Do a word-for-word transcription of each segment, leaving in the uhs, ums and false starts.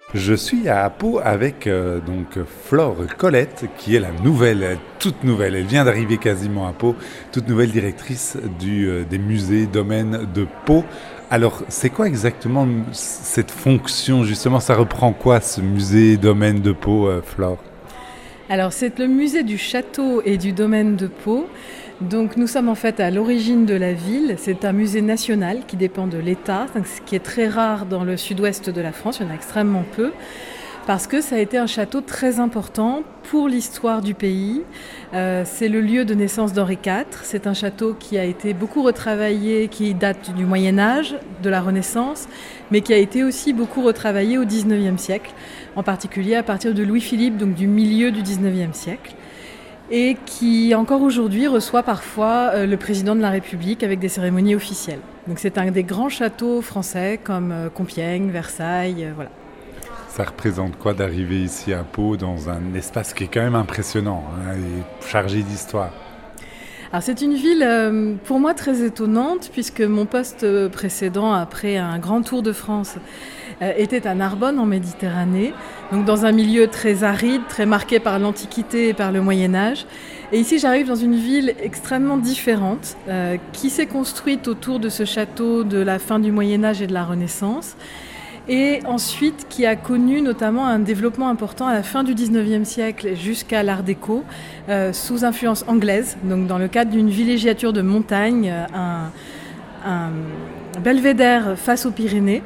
Je suis à Pau avec euh, donc Flore Colette, qui est la nouvelle, euh, toute nouvelle, elle vient d'arriver quasiment à Pau, toute nouvelle directrice du, euh, des musées domaines de Pau. Alors, c'est quoi exactement cette fonction justement? Ça reprend quoi ce musée domaine de Pau, euh, Flore? Alors c'est le musée du château et du domaine de Pau. Donc nous sommes en fait à l'origine de la ville. C'est un musée national qui dépend de l'État, donc ce qui est très rare dans le sud-ouest de la France, il y en a extrêmement peu, parce que ça a été un château très important pour l'histoire du pays. Euh, c'est le lieu de naissance d'Henri quatre. C'est un château qui a été beaucoup retravaillé, qui date du Moyen-Âge, de la Renaissance, mais qui a été aussi beaucoup retravaillé au dix-neuvième siècle, en particulier à partir de Louis-Philippe, donc du milieu du dix-neuvième siècle, et qui encore aujourd'hui reçoit parfois euh, le président de la République avec des cérémonies officielles. Donc c'est un des grands châteaux français comme euh, Compiègne, Versailles, euh, voilà. Ça représente quoi d'arriver ici à Pau dans un espace qui est quand même impressionnant, hein, et chargé d'histoire? Alors c'est une ville euh, pour moi très étonnante puisque mon poste précédent après un grand tour de France euh, était à Narbonne en Méditerranée, donc dans un milieu très aride, très marqué par l'Antiquité et par le Moyen-Âge. Et ici j'arrive dans une ville extrêmement différente euh, qui s'est construite autour de ce château de la fin du Moyen-Âge et de la Renaissance. Et ensuite qui a connu notamment un développement important à la fin du dix-neuvième siècle jusqu'à l'Art déco, euh, sous influence anglaise, donc dans le cadre d'une villégiature de montagne, un, un belvédère face aux Pyrénées.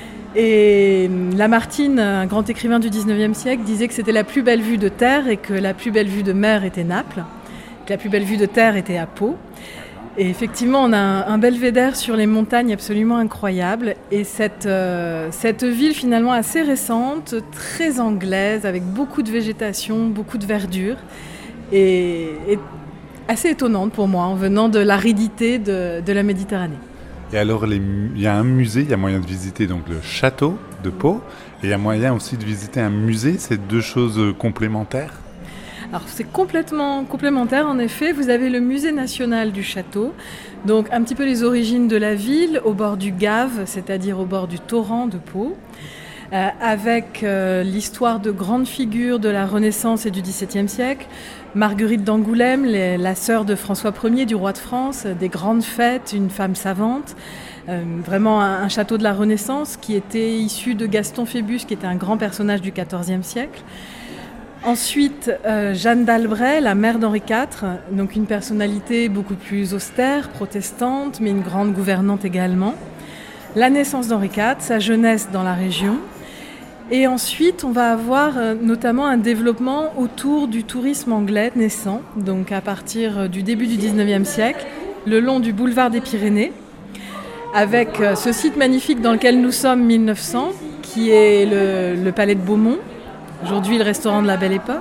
Et Lamartine, un grand écrivain du dix-neuvième siècle, disait que c'était la plus belle vue de terre et que la plus belle vue de mer était Naples, que la plus belle vue de terre était à Pau. Et effectivement, on a un, un belvédère sur les montagnes absolument incroyable. Et cette, euh, cette ville finalement assez récente, très anglaise, avec beaucoup de végétation, beaucoup de verdure, et, et assez étonnante pour moi, en venant de l'aridité de, de la Méditerranée. Et alors, les, il y a un musée, il y a moyen de visiter donc le château de Pau, et il y a moyen aussi de visiter un musée, c'est deux choses complémentaires? Alors c'est complètement complémentaire en effet, vous avez le musée national du château, donc un petit peu les origines de la ville, au bord du Gave, c'est-à-dire au bord du torrent de Pau, euh, avec euh, l'histoire de grandes figures de la Renaissance et du dix-septième siècle, Marguerite d'Angoulême, les, la sœur de François Ier, du roi de France, des grandes fêtes, une femme savante, euh, vraiment un, un château de la Renaissance qui était issu de Gaston Phébus, qui était un grand personnage du quatorzième siècle. Ensuite, euh, Jeanne d'Albret, la mère d'Henri quatre, donc une personnalité beaucoup plus austère, protestante, mais une grande gouvernante également. La naissance d'Henri quatre, sa jeunesse dans la région. Et ensuite, on va avoir euh, notamment un développement autour du tourisme anglais naissant, donc à partir du début du dix-neuvième siècle, le long du boulevard des Pyrénées, avec euh, ce site magnifique dans lequel nous sommes, mille neuf cents, qui est le, le Palais de Beaumont. Aujourd'hui, le restaurant de la Belle Époque.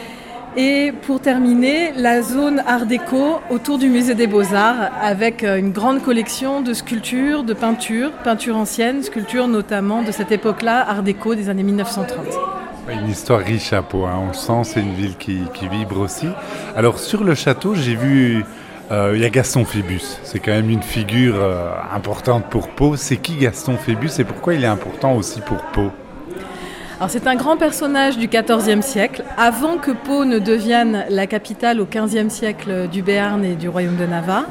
Et pour terminer, la zone Art déco autour du musée des Beaux-Arts avec une grande collection de sculptures, de peintures, peintures anciennes, sculptures notamment de cette époque-là, Art déco des années mille neuf cent trente. Une histoire riche à Pau, hein, on le sent, c'est une ville qui, qui vibre aussi. Alors sur le château, j'ai vu, euh, il y a Gaston Phébus, c'est quand même une figure euh, importante pour Pau. C'est qui Gaston Phébus et pourquoi il est important aussi pour Pau? Alors c'est un grand personnage du quatorzième siècle, avant que Pau ne devienne la capitale au quinzième siècle du Béarn et du royaume de Navarre.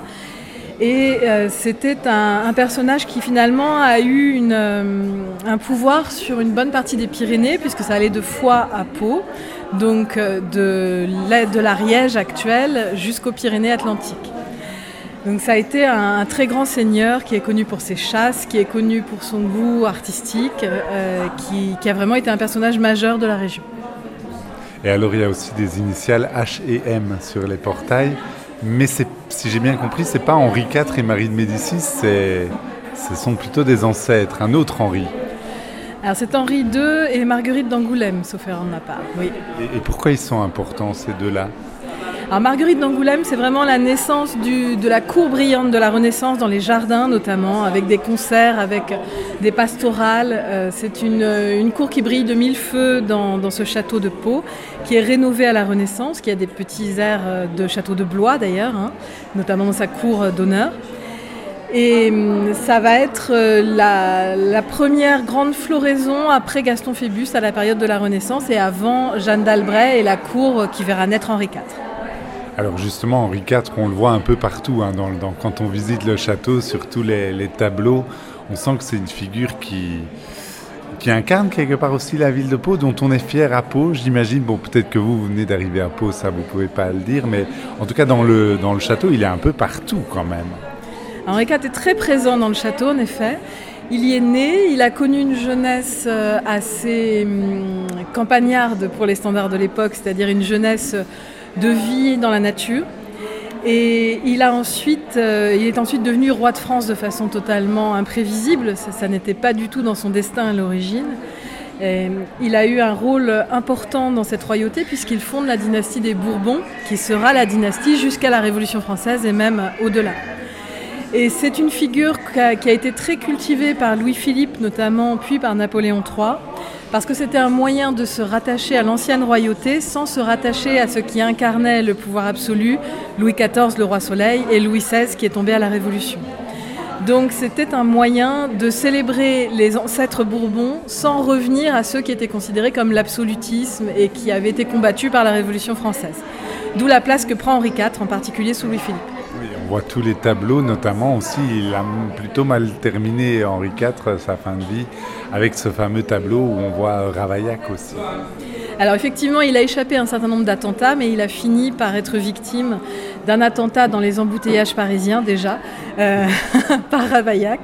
Et euh, c'était un, un personnage qui finalement a eu une, euh, un pouvoir sur une bonne partie des Pyrénées, puisque ça allait de Foix à Pau, donc euh, de, de l'Ariège actuelle jusqu'aux Pyrénées-Atlantiques. Donc ça a été un, un très grand seigneur qui est connu pour ses chasses, qui est connu pour son goût artistique, euh, qui, qui a vraiment été un personnage majeur de la région. Et alors il y a aussi des initiales H et M sur les portails, mais c'est, si j'ai bien compris, c'est pas Henri quatre et Marie de Médicis, c'est, ce sont plutôt des ancêtres, un autre Henri. Alors c'est Henri deux et Marguerite d'Angoulême, sauf erreur de ma part, oui. Et, et pourquoi ils sont importants ces deux-là? Alors Marguerite d'Angoulême, c'est vraiment la naissance du, de la cour brillante de la Renaissance dans les jardins notamment, avec des concerts, avec des pastorales. Euh, c'est une, une cour qui brille de mille feux dans, dans ce château de Pau, qui est rénové à la Renaissance, qui a des petits airs de château de Blois d'ailleurs, hein, notamment dans sa cour d'honneur. Et ça va être la, la première grande floraison après Gaston Phébus à la période de la Renaissance et avant Jeanne d'Albret et la cour qui verra naître Henri quatre. Alors justement, Henri quatre, on le voit un peu partout, hein, dans, dans, quand on visite le château, sur tous les, les tableaux, on sent que c'est une figure qui, qui incarne quelque part aussi la ville de Pau, dont on est fier à Pau, j'imagine. Bon, peut-être que vous, vous venez d'arriver à Pau, ça vous pouvez pas le dire, mais en tout cas dans le, dans le château, il est un peu partout quand même. Henri quatre est très présent dans le château, en effet. Il y est né, il a connu une jeunesse assez hum, campagnarde pour les standards de l'époque, c'est-à-dire une jeunesse de vie dans la nature. Et il, a ensuite, euh, il est ensuite devenu roi de France de façon totalement imprévisible. Ça, ça n'était pas du tout dans son destin à l'origine. Et il a eu un rôle important dans cette royauté puisqu'il fonde la dynastie des Bourbons, qui sera la dynastie jusqu'à la Révolution française et même au-delà. Et c'est une figure qui a, qui a été très cultivée par Louis-Philippe notamment, puis par Napoléon trois, parce que c'était un moyen de se rattacher à l'ancienne royauté sans se rattacher à ce qui incarnait le pouvoir absolu, Louis quatorze, le roi Soleil, et Louis seize qui est tombé à la Révolution. Donc c'était un moyen de célébrer les ancêtres Bourbons sans revenir à ceux qui étaient considérés comme l'absolutisme et qui avaient été combattus par la Révolution française. D'où la place que prend Henri quatre, en particulier sous Louis-Philippe. Oui, on voit tous les tableaux, notamment aussi, il a plutôt mal terminé Henri quatre, sa fin de vie, avec ce fameux tableau où on voit Ravaillac aussi. Alors effectivement, il a échappé à un certain nombre d'attentats, mais il a fini par être victime d'un attentat dans les embouteillages parisiens déjà, euh, par Ravaillac.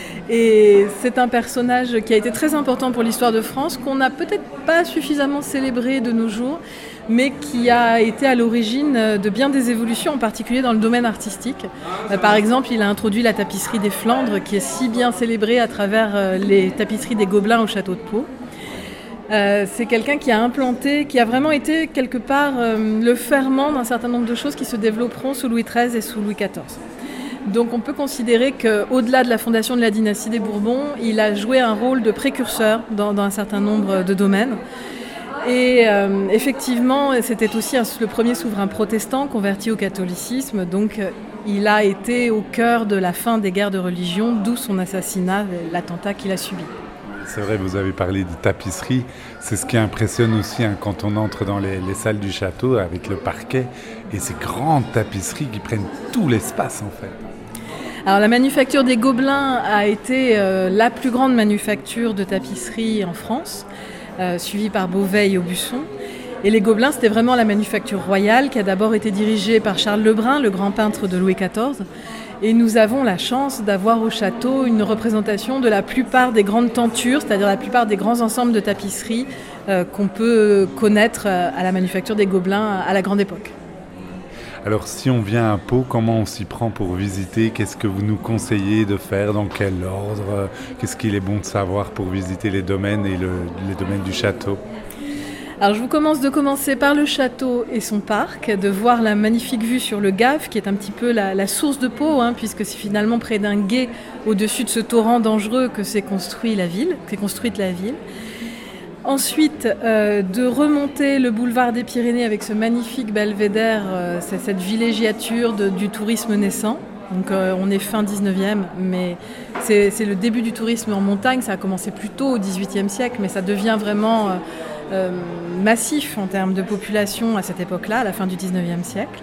Et c'est un personnage qui a été très important pour l'histoire de France, qu'on n'a peut-être pas suffisamment célébré de nos jours, mais qui a été à l'origine de bien des évolutions, en particulier dans le domaine artistique. Par exemple, il a introduit la tapisserie des Flandres, qui est si bien célébrée à travers les tapisseries des Gobelins au château de Pau. Euh, c'est quelqu'un qui a implanté, qui a vraiment été quelque part euh, le ferment d'un certain nombre de choses qui se développeront sous Louis treize et sous Louis quatorze. Donc on peut considérer qu'au-delà de la fondation de la dynastie des Bourbons, il a joué un rôle de précurseur dans, dans un certain nombre de domaines. Et euh, effectivement, c'était aussi un, le premier souverain protestant converti au catholicisme, donc euh, il a été au cœur de la fin des guerres de religion, d'où son assassinat, l'attentat qu'il a subi. C'est vrai, vous avez parlé de tapisserie, c'est ce qui impressionne aussi hein, quand on entre dans les, les salles du château avec le parquet et ces grandes tapisseries qui prennent tout l'espace en fait. Alors la manufacture des Gobelins a été euh, la plus grande manufacture de tapisserie en France, euh, suivie par Beauvais et Aubusson. Et les Gobelins, c'était vraiment la manufacture royale qui a d'abord été dirigée par Charles Lebrun, le grand peintre de Louis quatorze. Et nous avons la chance d'avoir au château une représentation de la plupart des grandes tentures, c'est-à-dire la plupart des grands ensembles de tapisseries euh, qu'on peut connaître à la manufacture des Gobelins à la grande époque. Alors si on vient à Pau, comment on s'y prend pour visiter? Qu'est-ce que vous nous conseillez de faire? Dans quel ordre? Qu'est-ce qu'il est bon de savoir pour visiter les domaines et le, les domaines du château? Alors je vous commence de commencer par le château et son parc, de voir la magnifique vue sur le Gave, qui est un petit peu la, la source de Pau, hein, puisque c'est finalement près d'un gué au-dessus de ce torrent dangereux que s'est construit la ville, qu'est construite la ville. Ensuite, euh, de remonter le boulevard des Pyrénées avec ce magnifique belvédère, euh, c'est cette villégiature de, du tourisme naissant. Donc euh, on est fin dix-neuvième, mais c'est, c'est le début du tourisme en montagne. Ça a commencé plus tôt au dix-huitième siècle, mais ça devient vraiment euh, euh, massif en termes de population à cette époque-là, à la fin du dix-neuvième siècle.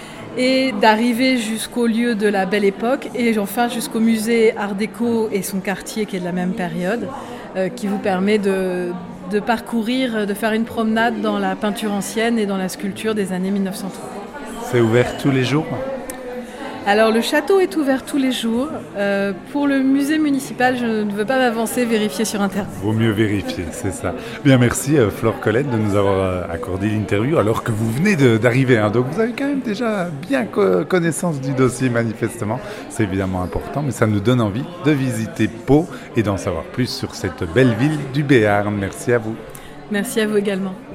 Et d'arriver jusqu'au lieu de la Belle Époque et enfin jusqu'au musée Art déco et son quartier qui est de la même période, euh, qui vous permet de, de parcourir, de faire une promenade dans la peinture ancienne et dans la sculpture des années mille neuf cent trente. C'est ouvert tous les jours ? Alors le château est ouvert tous les jours. Euh, pour le musée municipal, je ne veux pas m'avancer, vérifier sur Internet. Vaut mieux vérifier, c'est ça. Bien, merci euh, Flore Colette de nous avoir euh, accordé l'interview alors que vous venez de, d'arriver. Hein, donc vous avez quand même déjà bien co- connaissance du dossier manifestement. C'est évidemment important, mais ça nous donne envie de visiter Pau et d'en savoir plus sur cette belle ville du Béarn. Merci à vous. Merci à vous également.